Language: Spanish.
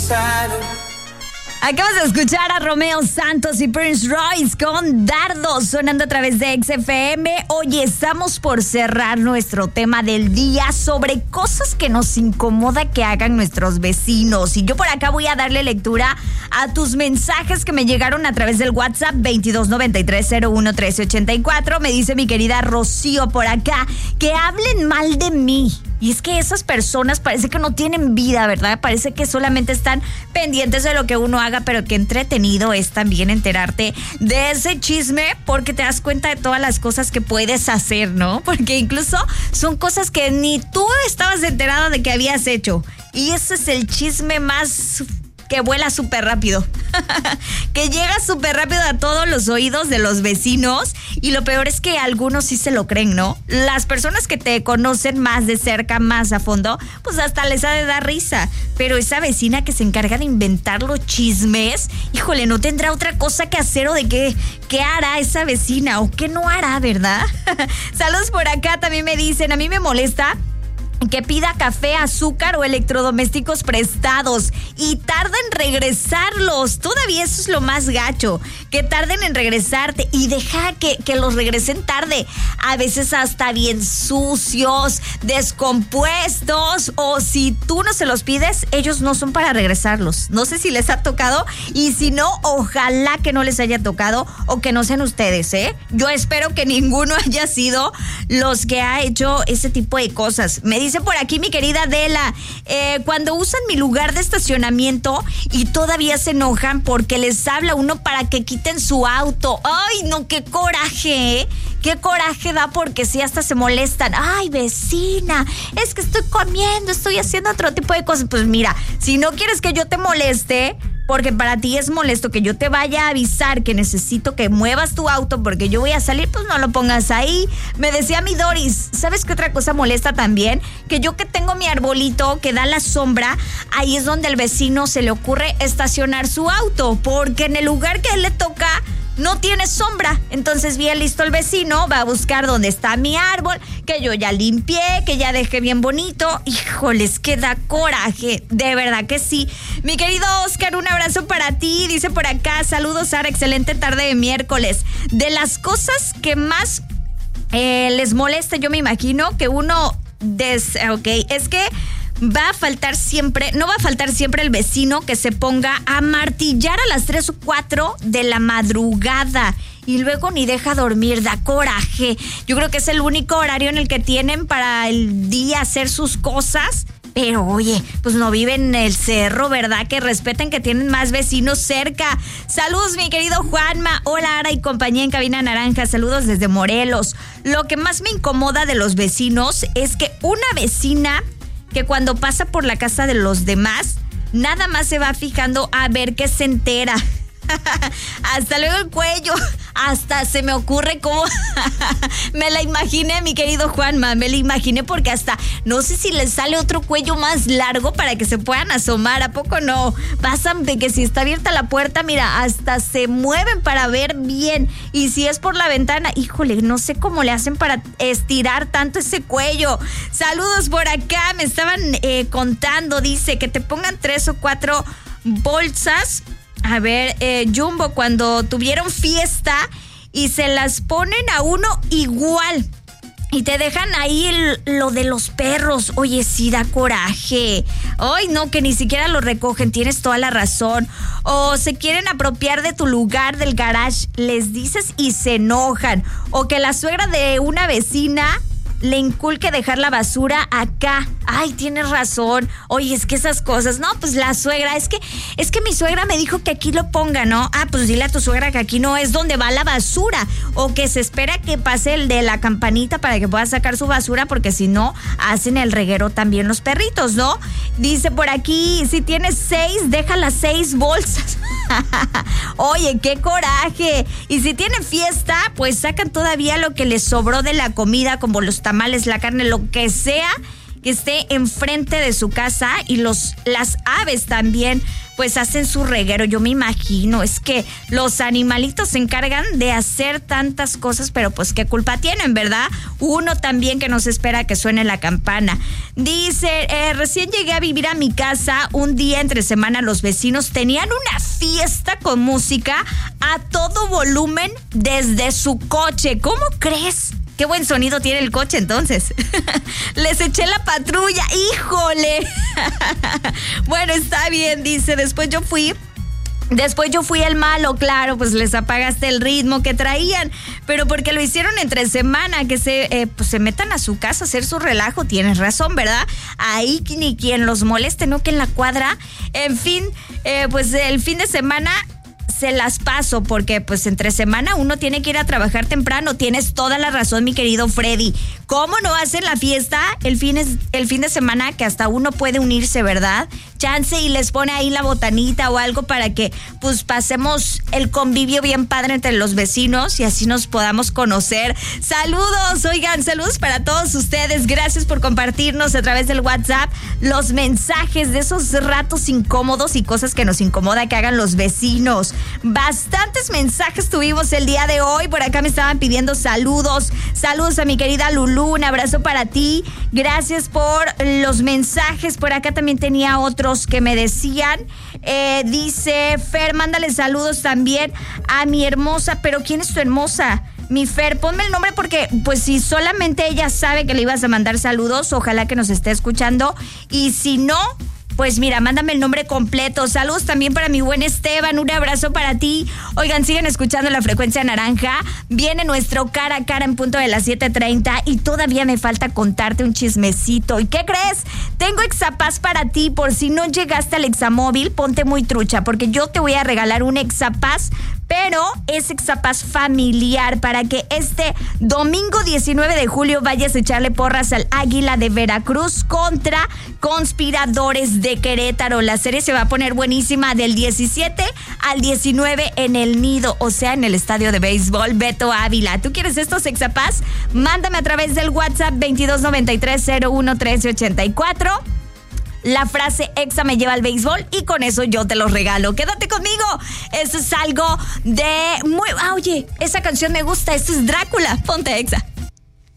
Acabas de escuchar a Romeo Santos y Prince Royce con Dardo sonando a través de XFM. Hoy estamos por cerrar nuestro tema del día sobre cosas que nos incomoda que hagan nuestros vecinos. Y yo por acá voy a darle lectura a tus mensajes que me llegaron a través del WhatsApp 2293-011384. Me dice mi querida Rocío por acá que hablen mal de mí. Y es que esas personas parece que no tienen vida, ¿verdad? Parece que solamente están pendientes de lo que uno haga, pero qué entretenido es también enterarte de ese chisme porque te das cuenta de todas las cosas que puedes hacer, ¿no? Porque incluso son cosas que ni tú estabas enterado de que habías hecho. Y ese es el chisme más que vuela súper rápido, que llega súper rápido a todos los oídos de los vecinos y lo peor es que algunos sí se lo creen, ¿no? Las personas que te conocen más de cerca, más a fondo, pues hasta les ha de dar risa, pero esa vecina que se encarga de inventar los chismes, híjole, no tendrá otra cosa que hacer o de qué hará esa vecina o qué no hará, ¿verdad? Saludos por acá, también me dicen, a mí me molesta que pida café, azúcar o electrodomésticos prestados y tarda en regresarlos. Todavía eso es lo más gacho, que tarden en regresarte y deja que los regresen tarde. A veces hasta bien sucios, descompuestos, o si tú no se los pides, ellos no son para regresarlos. No sé si les ha tocado y si no, ojalá que no les haya tocado o que no sean ustedes, ¿eh? Yo espero que ninguno haya sido los que ha hecho ese tipo de cosas. Me dice por aquí mi querida Adela, cuando usan mi lugar de estacionamiento y todavía se enojan porque les habla uno para que quiten su auto. Ay, no, qué coraje, ¿eh? Qué coraje da porque sí hasta se molestan. Ay, vecina, es que estoy comiendo, estoy haciendo otro tipo de cosas. Pues mira, si no quieres que yo te moleste, porque para ti es molesto que yo te vaya a avisar que necesito que muevas tu auto porque yo voy a salir, pues no lo pongas ahí. Me decía mi Doris, ¿sabes qué otra cosa molesta también? Que yo que tengo mi arbolito que da la sombra, ahí es donde el vecino se le ocurre estacionar su auto, porque en el lugar que a él le toca no tiene sombra. Entonces bien listo el vecino, va a buscar dónde está mi árbol, que yo ya limpié, que ya dejé bien bonito. Híjoles, que da coraje, de verdad que sí. Mi querido Oscar, un abrazo para ti. Dice por acá, saludos Sara, excelente tarde de miércoles. De las cosas que más les molesta, yo me imagino que uno es que no va a faltar siempre el vecino que se ponga a martillar a las 3 o 4 de la madrugada y luego ni deja dormir, da coraje. Yo creo que es el único horario en el que tienen para el día hacer sus cosas. Pero oye, pues no viven en el cerro, ¿verdad? Que respeten que tienen más vecinos cerca. Saludos, mi querido Juanma. Hola, Ara y compañía en Cabina Naranja. Saludos desde Morelos. Lo que más me incomoda de los vecinos es que una vecina que cuando pasa por la casa de los demás, nada más se va fijando a ver qué se entera. Hasta luego el cuello, hasta se me ocurre cómo me la imaginé, mi querido Juanma, me la imaginé porque hasta no sé si les sale otro cuello más largo para que se puedan asomar, ¿a poco no? Pasan de que si está abierta la puerta, mira, hasta se mueven para ver bien, y si es por la ventana, híjole, no sé cómo le hacen para estirar tanto ese cuello. Saludos por acá, me estaban contando, dice que te pongan 3 o 4 bolsas. A ver, Jumbo, cuando tuvieron fiesta y se las ponen a uno igual y te dejan ahí lo de los perros. Oye, sí da coraje. Ay, no, que ni siquiera lo recogen, tienes toda la razón. O se quieren apropiar de tu lugar del garage, les dices y se enojan. O que la suegra de una vecina le inculque dejar la basura acá. Ay, tienes razón. Oye, es que esas cosas, no, pues la suegra, es que mi suegra me dijo que aquí lo ponga, ¿no? Ah, pues dile a tu suegra que aquí no es donde va la basura, o que se espera que pase el de la campanita para que pueda sacar su basura, porque si no, hacen el reguero también los perritos, ¿no? Dice por aquí, si tienes 6, deja las 6 bolsas. Oye, qué coraje. Y si tienen fiesta, pues sacan todavía lo que les sobró de la comida, como los tamales, la carne, lo que sea que esté enfrente de su casa, y las aves también pues hacen su reguero. Yo me imagino, es que los animalitos se encargan de hacer tantas cosas, pero pues qué culpa tienen, ¿verdad? Uno también que nos espera que suene la campana. Dice, recién llegué a vivir a mi casa, un día entre semana los vecinos tenían una fiesta con música a todo volumen desde su coche. ¿Cómo crees? Qué buen sonido tiene el coche entonces. Les eché la patrulla, ¡híjole! Bueno, está bien, dice, después yo fui el malo, claro, pues les apagaste el ritmo que traían, pero porque lo hicieron entre semana, que se metan a su casa a hacer su relajo, tienes razón, ¿verdad? Ahí ni quien los moleste, ¿no? Que en la cuadra, en fin, pues el fin de semana se las paso porque pues entre semana uno tiene que ir a trabajar temprano. Tienes toda la razón, mi querido Freddy. ¿Cómo no hacen la fiesta el fin de semana que hasta uno puede unirse, verdad? Chance y les pone ahí la botanita o algo para que pues pasemos el convivio bien padre entre los vecinos y así nos podamos conocer. Saludos, oigan, saludos para todos ustedes. Gracias por compartirnos a través del WhatsApp los mensajes de esos ratos incómodos y cosas que nos incomoda que hagan los vecinos. Bastantes mensajes tuvimos el día de hoy. Por acá me estaban pidiendo saludos. Saludos a mi querida Lulú, un abrazo para ti. Gracias por los mensajes. Por acá también tenía otros que me decían. Dice Fer, mándale saludos también a mi hermosa. ¿Pero quién es tu hermosa? Mi Fer, ponme el nombre porque pues si solamente ella sabe que le ibas a mandar saludos, ojalá que nos esté escuchando. Y si no, pues mira, mándame el nombre completo. Saludos también para mi buen Esteban, un abrazo para ti. Oigan, sigan escuchando La Frecuencia Naranja. Viene nuestro cara a cara en punto de las 7:30 y todavía me falta contarte un chismecito. ¿Y qué crees? Tengo Exapaz para ti. Por si no llegaste al Examóvil, ponte muy trucha porque yo te voy a regalar un Exapaz, pero es Exapaz familiar para que este domingo 19 de julio vayas a echarle porras al Águila de Veracruz contra Conspiradores de Querétaro. La serie se va a poner buenísima del 17 al 19 en el Nido, o sea, en el estadio de béisbol Beto Ávila. ¿Tú quieres estos Exapaz? Mándame a través del WhatsApp 2293-011384. La frase Exa me lleva al béisbol y con eso yo te los regalo. Quédate conmigo. Esto es algo de muy... oye, esa canción me gusta. Esto es Drácula. Ponte Exa.